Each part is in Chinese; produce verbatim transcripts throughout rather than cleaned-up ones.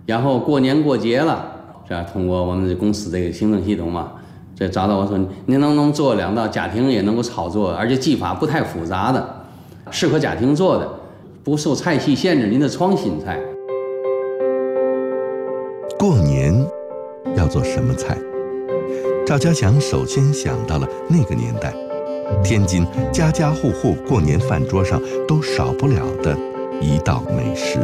然后过年过节了，是吧？通过我们这公司这个行政系统嘛，这找到我说，您能不能做两道家庭也能够操作，而且技法不太复杂的，适合家庭做的，不受菜系限制，您的创新菜。 过年要做什么菜？赵家祥首先想到了那个年代，天津家家户户过年饭桌上都少不了的一道美食。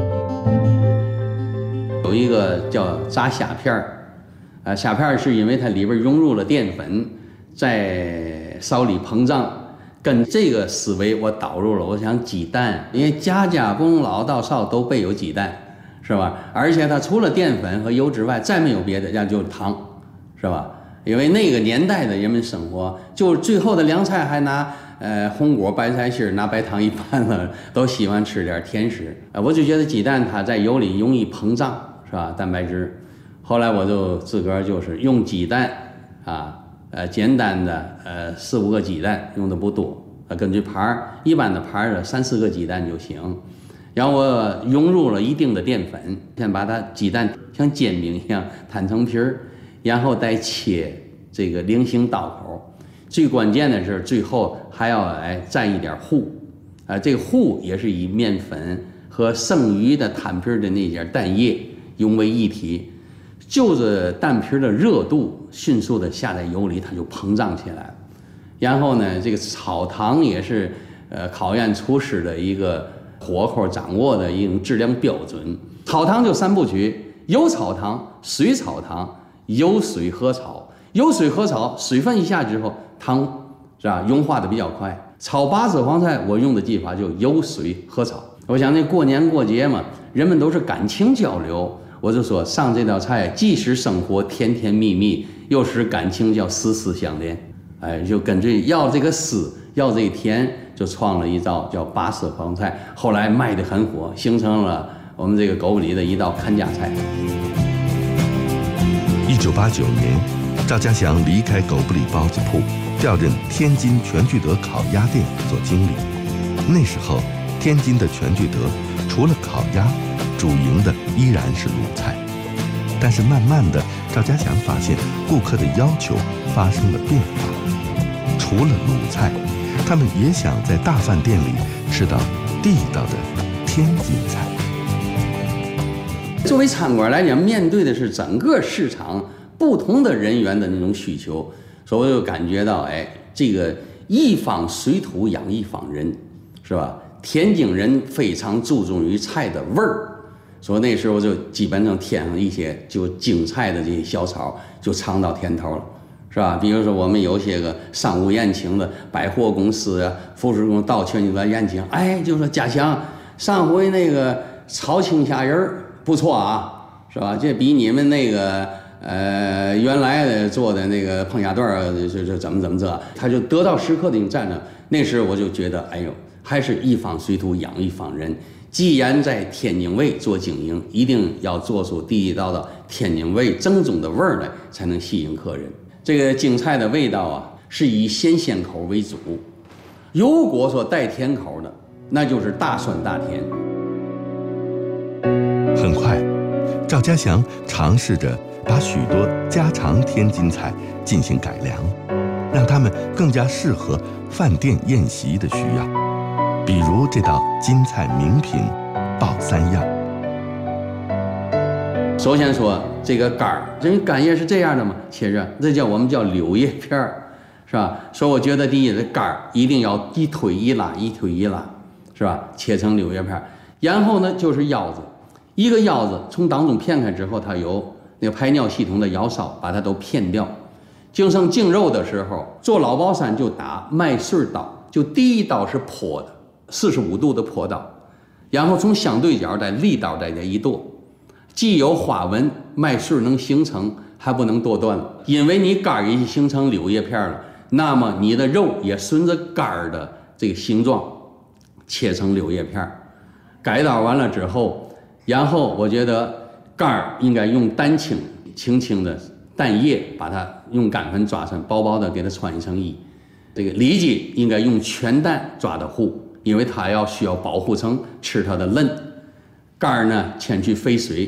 有一个叫炸虾片儿，啊，虾片儿是因为它里边融入了淀粉，在烧里膨胀。跟这个思维我导入了，我想鸡蛋，因为家家从老到少都备有鸡蛋，是吧？而且它除了淀粉和油之外，再没有别的，那就是糖，是吧？因为那个年代的人们生活，就最后的凉菜还拿呃红果、白菜心拿白糖一拌了，都喜欢吃点甜食。呃，我就觉得鸡蛋它在油里容易膨胀，是吧？蛋白质。后来我就自个儿就是用鸡蛋啊。呃，简单的呃四五个鸡蛋用的不多，呃，根据盘儿，一般的盘儿的三四个鸡蛋就行。然后我融入了一定的淀粉，先把它鸡蛋像煎饼一样摊成皮儿，然后再切这个菱形刀口。最关键的是最后还要来蘸一点糊，啊、呃，这个糊也是以面粉和剩余的摊皮的那点蛋液融为一体。就着蛋皮的热度迅速的下在油里，它就膨胀起来了。然后呢，这个炒糖也是呃考验厨师的一个火候掌握的一种质量标准。炒糖就三部曲：油炒糖、水炒糖、油水合炒。油水合炒，水分一下之后，糖是吧融化的比较快。炒八色黄菜，我用的技法就油水合炒。我想那过年过节嘛，人们都是感情交流。我就说上这道菜，既使生活甜甜蜜蜜，又使感情叫丝丝相连。哎，就跟这要这个丝，要这个甜，就创了一道叫八色黄菜，后来卖得很火，形成了我们这个狗不理的一道看家菜。 一九八九年，赵家祥离开狗不理包子铺，调任天津全聚德烤鸭店做经理。那时候，天津的全聚德除了烤鸭，主营的依然是鲁菜，但是慢慢的，赵家祥发现顾客的要求发生了变化。除了鲁菜，他们也想在大饭店里吃到地道的天津菜。 作为餐馆来讲，面对的是整个市场不同的人员的那种需求，所以我就感觉到，哎，这个一方水土养一方人，是吧？天津人非常注重于菜的味儿。所以那时候就基本上添上一些就京菜的这些小炒，就尝到甜头了，是吧？比如说我们有些个商务宴请的百货公司啊、服饰公司到全聚德宴请，哎，就说家祥上回那个炒青虾仁儿不错啊，是吧？这比你们那个呃原来的做的那个碰虾段儿就就怎么怎么着，他就得到时刻的一种赞赏。那时候我就觉得，哎呦，还是一方水土养一方人。既然在天津卫做经营，一定要做出地道的天津卫正宗的味儿来，才能吸引客人。这个京菜的味道啊，是以鲜鲜口为主，如果说带甜口的，那就是大酸大甜。 很快，赵家祥尝试着把许多家常天津菜进行改良，让它们更加适合饭店宴席的需要。比如这道京菜名品爆三样。 首先说这个干儿，因为干叶是这样的嘛，切着这叫我们叫柳叶片儿，是吧？所以我觉得第一，这干儿一定要一推一拉，一推一拉，是吧？切成柳叶片儿。然后呢，就是腰子，一个腰子从当中片开之后，它有那个排尿系统的腰梢，把它都片掉。就剩净肉的时候，做老包山就打麦穗刀，就第一刀是坡的。四十五度的坡刀，然后从相对角再立刀再这一剁，既有花纹，麦穗能形成，还不能剁断了，因为你杆已经形成柳叶片了，那么你的肉也顺着杆的这个形状切成柳叶片。改刀完了之后，然后我觉得杆应该用蛋清轻轻的蛋液把它用干粉抓成薄薄的，给它穿一层衣。这个里脊应该用全蛋抓的糊，因为它要需要保护层吃它的嫩。肝儿呢，前去飞水，